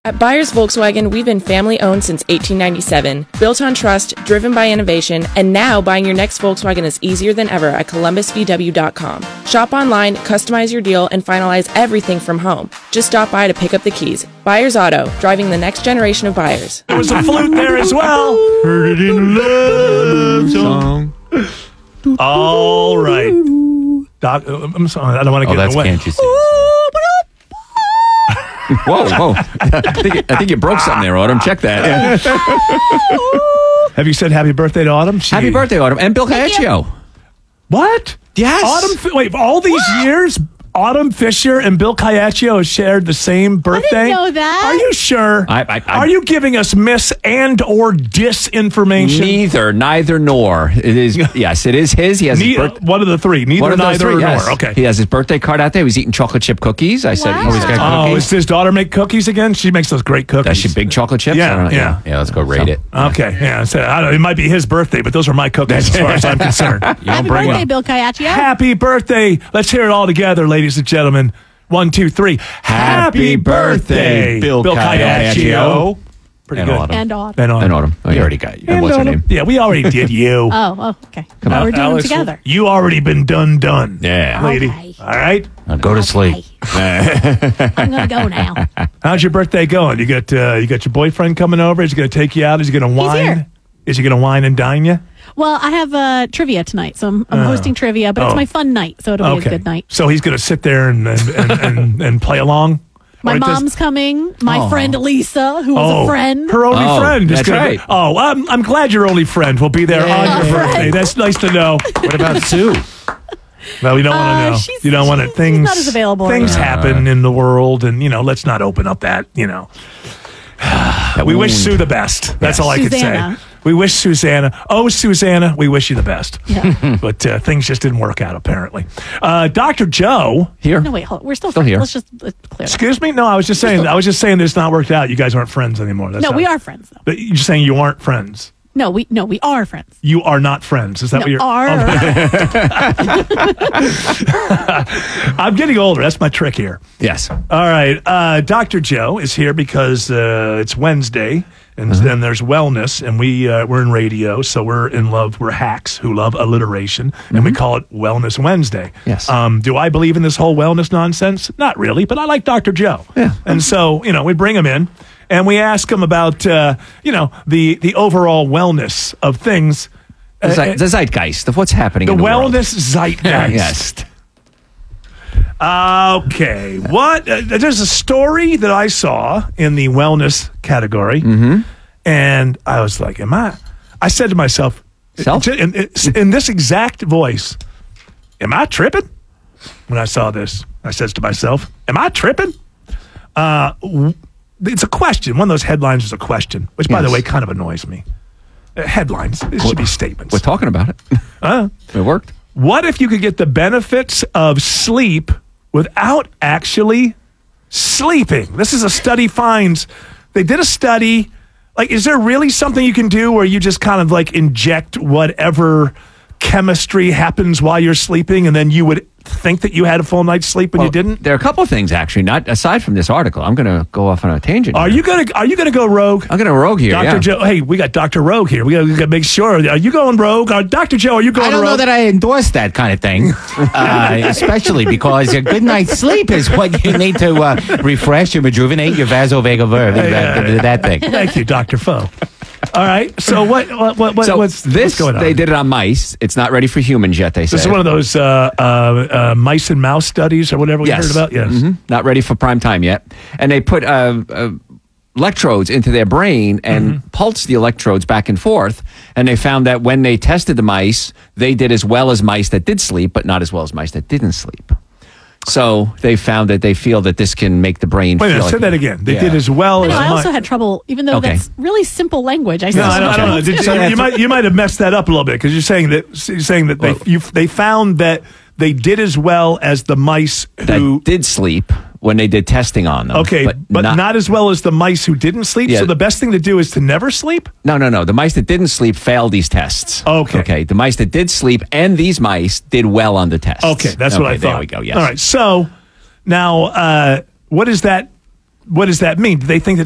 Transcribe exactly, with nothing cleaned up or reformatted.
At Byers Volkswagen, we've been family-owned since eighteen ninety-seven, built on trust, driven by innovation, and now buying your next Volkswagen is easier than ever at columbus v w dot com. Shop online, customize your deal, and finalize everything from home. Just stop by to pick up the keys. Byers Auto, driving the next generation of buyers. There was a flute there as well. Heard it in love song. All right. Doc, I'm sorry, I don't want to Oh, get that's in the way. Can't You See? Whoa, whoa. I think, I think you broke something there, Autumn. Check that. Have you said happy birthday to Autumn? She, Happy birthday, Autumn. And Bill Caiaccio. What? Yes. Autumn, wait, all these years, Autumn Fisher and Bill Caiaccio shared the same birthday? know that. Are you sure? I- I- I- Are you giving us mis and or disinformation? Neither, neither nor. It is, yes, it is his. He has his Neither, birth- one of the three. Neither, one of those neither, three, or yes. nor. Okay. He has his birthday card out there. He was eating chocolate chip cookies. I said, Wow. oh, he's got Oh, cookies. is his daughter make cookies again? She makes those great cookies. Does she big chocolate chips? Yeah, I don't know. yeah. Yeah, let's go rate So, it. Okay, yeah. So, I don't, it might be his birthday, but those are my cookies as far as I'm concerned. You don't Happy bring birthday, up. Bill Caiaccio. Happy birthday. Let's hear it all together, ladies and gentlemen. One, two, three. Happy birthday, Bill Caiaccio. Pretty And good. Autumn. And Autumn. And Autumn. And Autumn. Oh, you already got you. And What's her Autumn. name? Yeah, we already did you. Oh, oh, okay. Come now on. we're doing Alex, them together. You already been done, done. Yeah. Lady. Okay. All right. Now go to sleep. I'm gonna go now. How's your birthday going? You got uh, you got your boyfriend coming over? Is he going to take you out? Is he going to wine? here. Is he going to wine and dine you? Well, I have uh, trivia tonight, so I'm, I'm hosting trivia, but oh. it's my fun night, so it'll be Okay. a good night. So he's going to sit there and and, and, and, and play along? My Or does- mom's coming. My Oh. friend Lisa, who was Oh, a friend. her only Oh, friend. is that's gonna- right. Oh, I'm, I'm glad your only friend will be there Yeah. on your Right. birthday. That's nice to know. What about Sue? Well, we don't Uh, want to know. she's- You don't want to. she's Things not as available Things right now. happen in the world, and you know, let's not open up that. You know, we wish wound. Sue the best. That's Yes. all I could say. Susanna. We wish Susanna. Oh, Susanna, we wish you the best. Yeah. But uh, things just didn't work out apparently. Uh, Doctor Joe. Here? No, wait, hold, we're still, Still friends. here. Let's just uh, clear that. Excuse me. No, I was just saying. I was just saying this not worked out. You guys aren't friends anymore. That's No, how- we are friends, though. But you're saying you aren't friends. No, we no, we are friends. You are not friends. Is that No, what you're? are. I'm getting older. That's my trick here. Yes. All right. Uh, Doctor Joe is here because uh, it's Wednesday, and then there's wellness, and we, uh, we're in radio, so we're in love. We're hacks who love alliteration, and we call it Wellness Wednesday. Yes. Um, do I believe in this whole wellness nonsense? Not really, but I like Doctor Joe. Yeah. And so, you know, we bring him in, and we ask him about, uh, you know, the, the overall wellness of things. The, Uh, zei- the zeitgeist of what's happening the in the world. wellness zeitgeist. Yes. Okay. What? Uh, there's a story that I saw in the wellness category, Mm-hmm. and I was like, "Am I?" I said to myself, Self? in, in, in this exact voice, "Am I tripping?" When I saw this, I says to myself, "Am I tripping?" Uh, w- it's a question. One of those headlines is a question, which, by the Yes. way, kind of annoys me. Uh, headlines. It should be statements. We're talking about it. Uh, It worked. what if you could get the benefits of sleep without actually sleeping? This is a study finds. They did a study. Like, is there really something you can do where you just kind of like inject whatever chemistry happens while you're sleeping, and then you would think that you had a full night's sleep when you Well, didn't? There are a couple of things, actually, not aside from this article. I'm going to go off on a tangent. Are here. you gonna Are you gonna go rogue? I'm going to rogue here, Doctor yeah. Joe, hey, we got Doctor Rogue here. We got to make sure. Are you going rogue? Uh, Doctor Joe, are you going I don't rogue? know that I endorse that kind of thing, uh, especially because a good night's sleep is what you need to uh, refresh and rejuvenate your vasovagal nerve. That, that thing. Thank you, Doctor Foe. All right. So what? What? what, what So what's this, what's going on? they did it on mice. It's not ready for humans yet, they said. This is one of those uh, uh, uh, mice and mouse studies or whatever we Yes. heard about. Yes. Mhm. Not ready for prime time yet. And they put uh, uh, electrodes into their brain and Mm-hmm. pulsed the electrodes back and forth. And they found that when they tested the mice, they did as well as mice that did sleep, but not as well as mice that didn't sleep. So they found that they feel that this can make the brain Wait a feel minute. like Say that again. They Yeah. did as well I, know, as I also mi- had trouble, even though Okay. that's really simple language. I No, still I don't, I don't know. Did you, you might you might have messed that up a little bit because you're saying that you're saying that they Well- you, they found that they did as well as the mice that who. did sleep when they did testing on them. Okay, but, not, as well as the mice who didn't sleep. Yeah. So the best thing to do is to never sleep. No, no, no. The mice that didn't sleep failed these tests. Okay. Okay. The mice that did sleep and these mice did well on the tests. Okay, that's what Okay, I thought. There we go. Yes. All right. So now, uh, what does that what does that mean? Do they think that